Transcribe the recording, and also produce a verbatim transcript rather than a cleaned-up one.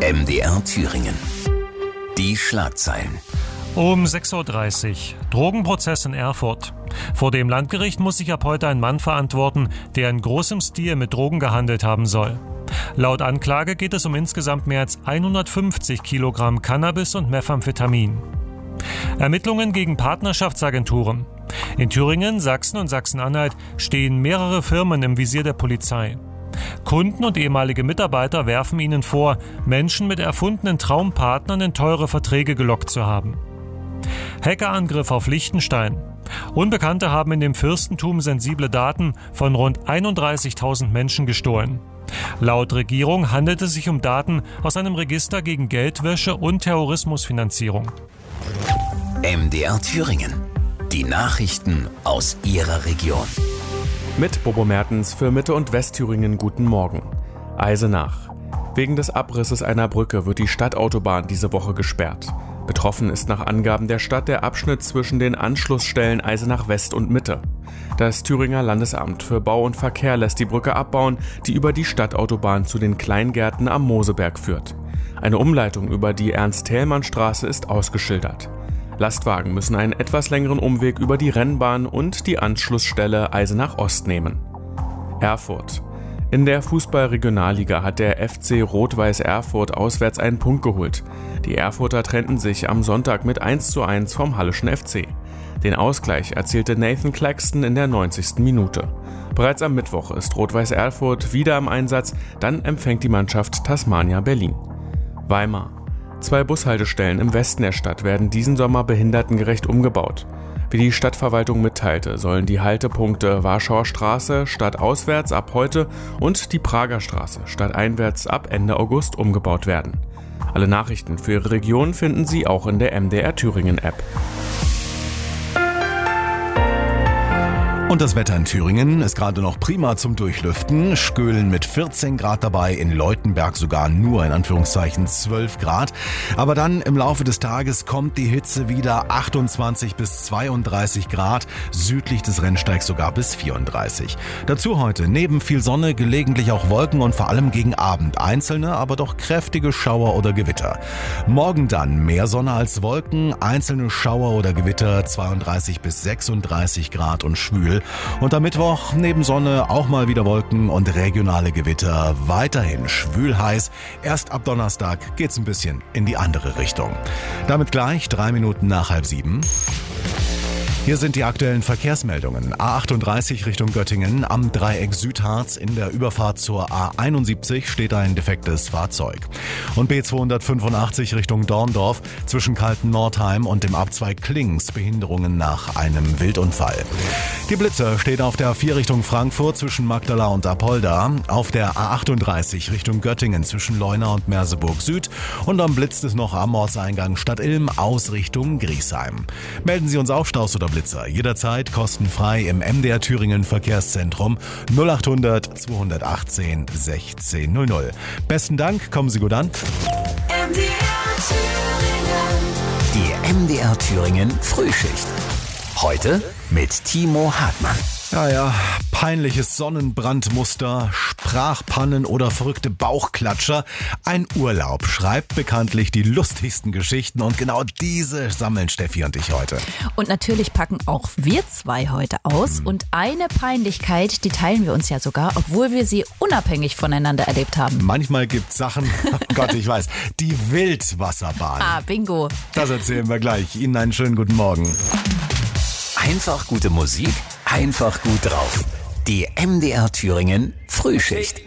M D R Thüringen. Die Schlagzeilen. Um sechs Uhr dreißig. Drogenprozess in Erfurt. Vor dem Landgericht muss sich ab heute ein Mann verantworten, der in großem Stil mit Drogen gehandelt haben soll. Laut Anklage geht es um insgesamt mehr als hundertfünfzig Kilogramm Cannabis und Methamphetamin. Ermittlungen gegen Partnerschaftsagenturen. In Thüringen, Sachsen und Sachsen-Anhalt stehen mehrere Firmen im Visier der Polizei. Kunden und ehemalige Mitarbeiter werfen ihnen vor, Menschen mit erfundenen Traumpartnern in teure Verträge gelockt zu haben. Hackerangriff auf Liechtenstein. Unbekannte haben in dem Fürstentum sensible Daten von rund einunddreißigtausend Menschen gestohlen. Laut Regierung handelt es sich um Daten aus einem Register gegen Geldwäsche und Terrorismusfinanzierung. M D R Thüringen. Die Nachrichten aus Ihrer Region. Mit Bobo Mertens für Mitte- und Westthüringen guten Morgen. Eisenach. Wegen des Abrisses einer Brücke wird die Stadtautobahn diese Woche gesperrt. Betroffen ist nach Angaben der Stadt der Abschnitt zwischen den Anschlussstellen Eisenach West und Mitte. Das Thüringer Landesamt für Bau und Verkehr lässt die Brücke abbauen, die über die Stadtautobahn zu den Kleingärten am Moseberg führt. Eine Umleitung über die Ernst-Thälmann-Straße ist ausgeschildert. Lastwagen müssen einen etwas längeren Umweg über die Rennbahn und die Anschlussstelle Eisenach Ost nehmen. Erfurt. In der Fußball-Regionalliga hat der F C Rot-Weiß Erfurt auswärts einen Punkt geholt. Die Erfurter trennten sich am Sonntag mit eins zu eins vom Halleschen F C. Den Ausgleich erzielte Nathan Claxton in der neunzigsten Minute. Bereits am Mittwoch ist Rot-Weiß Erfurt wieder im Einsatz, dann empfängt die Mannschaft Tasmania Berlin. Weimar. Zwei Bushaltestellen im Westen der Stadt werden diesen Sommer behindertengerecht umgebaut. Wie die Stadtverwaltung mitteilte, sollen die Haltepunkte Warschauer Straße stadtauswärts ab heute und die Prager Straße stadteinwärts ab Ende August umgebaut werden. Alle Nachrichten für Ihre Region finden Sie auch in der M D R Thüringen App. Und das Wetter in Thüringen ist gerade noch prima zum Durchlüften. Skölen mit vierzehn Grad dabei, in Leutenberg sogar nur in Anführungszeichen zwölf Grad. Aber dann im Laufe des Tages kommt die Hitze wieder, achtundzwanzig bis zweiunddreißig Grad, südlich des Rennsteigs sogar bis vierunddreißig. Dazu heute neben viel Sonne gelegentlich auch Wolken und vor allem gegen Abend einzelne, aber doch kräftige Schauer oder Gewitter. Morgen dann mehr Sonne als Wolken, einzelne Schauer oder Gewitter, zweiunddreißig bis sechsunddreißig Grad und schwül. Und am Mittwoch neben Sonne auch mal wieder Wolken und regionale Gewitter, weiterhin schwül heiß. Erst ab Donnerstag geht's ein bisschen in die andere Richtung. Damit gleich drei Minuten nach halb sieben. Hier sind die aktuellen Verkehrsmeldungen. A achtunddreißig Richtung Göttingen am Dreieck Südharz in der Überfahrt zur A einundsiebzig steht ein defektes Fahrzeug. Und B zweihundertfünfundachtzig Richtung Dorndorf zwischen Kalten-Nordheim und dem Abzweig Klings Behinderungen nach einem Wildunfall. Die Blitzer steht auf der A vier Richtung Frankfurt zwischen Magdala und Apolda, auf der A achtunddreißig Richtung Göttingen zwischen Leuna und Merseburg Süd und am blitzt es noch am Ortseingang Stadtilm aus Richtung Griesheim. Melden Sie uns auch Staus oder Blitzer jederzeit kostenfrei im M D R Thüringen Verkehrszentrum null achthundert zweihundertachtzehn sechzehn null null. Besten Dank, kommen Sie gut an. M D R Thüringen. Die M D R Thüringen Frühschicht. Heute mit Timo Hartmann. Ja, ja, peinliches Sonnenbrandmuster, Sprachpannen oder verrückte Bauchklatscher. Ein Urlaub schreibt bekanntlich die lustigsten Geschichten und genau diese sammeln Steffi und ich heute. Und natürlich packen auch wir zwei heute aus hm. und eine Peinlichkeit, die teilen wir uns ja sogar, obwohl wir sie unabhängig voneinander erlebt haben. Manchmal gibt's Sachen, oh Gott, ich weiß, die Wildwasserbahn. Ah, bingo. Das erzählen wir gleich. Ihnen einen schönen guten Morgen. Einfach gute Musik, einfach gut drauf. Die M D R Thüringen Frühschicht.